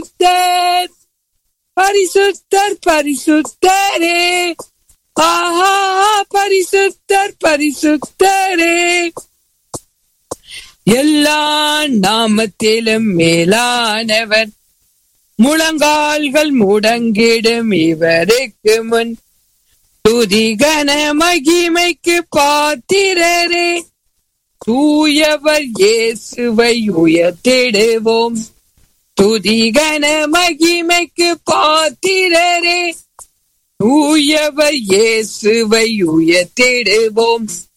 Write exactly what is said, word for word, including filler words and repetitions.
பரிசுத்தர் பரிசுத்தரே, ஆஹா பரிசுத்தர் பரிசுத்தரே. எல்லா நாமத்திலும் மேலானவர், முழங்கால்கள் முடங்கிடும் இவருக்கு முன். துதி கன மகிமைக்கு பாத்திரரே, தூயவர் இயேசுவை உயர்த்திடுவோம். துதி கன மகிமைக்கு பாத்திரரே, தூயவர் இயேசுவை உயர்த்திடுவோம்.